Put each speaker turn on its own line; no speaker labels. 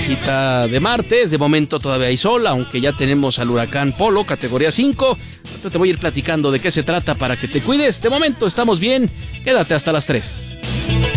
cita de martes. De momento todavía hay sol, aunque ya tenemos al huracán Polo, categoría 5. Te voy a ir platicando de qué se trata para que te cuides. De momento estamos bien. Quédate hasta las 3.